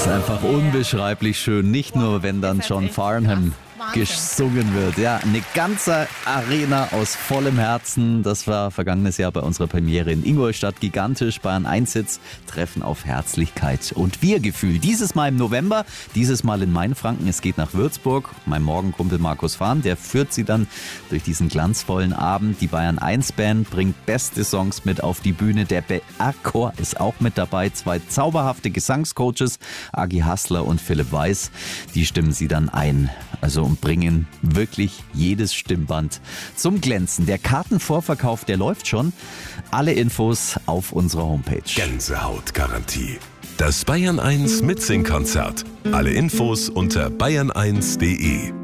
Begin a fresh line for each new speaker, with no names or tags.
ist einfach unbeschreiblich schön. Nicht nur, wenn dann John Farnham gesungen wird. Ja, eine ganze Arena aus vollem Herzen. Das war vergangenes Jahr bei unserer Premiere in Ingolstadt. Gigantisch. Bayern 1 Hits treffen auf Herzlichkeit und Wir-Gefühl. Dieses Mal im November, dieses Mal in Mainfranken. Es geht nach Würzburg. Mein Morgenkumpel Markus Fahn, der führt sie dann durch diesen glanzvollen Abend. Die Bayern 1 Band bringt beste Songs mit auf die Bühne. Der BR-Chor ist auch mit dabei. 2 zauberhafte Gesangscoaches, Agi Hassler und Philipp Weiß, die stimmen sie dann ein. Und bringen wirklich jedes Stimmband zum Glänzen. Der Kartenvorverkauf, der läuft schon. Alle Infos auf unserer Homepage.
Gänsehautgarantie. Das Bayern 1 Mitsingkonzert. Alle Infos unter bayern1.de.